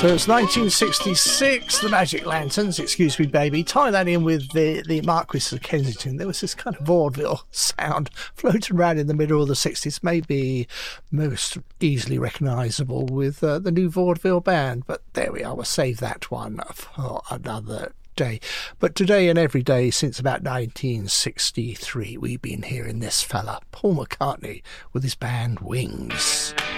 So it's 1966, the Magic Lanterns, Excuse Me Baby. Tie that in with the Marquis of Kensington. There was this kind of vaudeville sound floating around in the middle of the 60s, maybe most easily recognisable with the new vaudeville band. But there we are, we'll save that one for another day. But today and every day since about 1963, we've been hearing this fella, Paul McCartney, with his band Wings.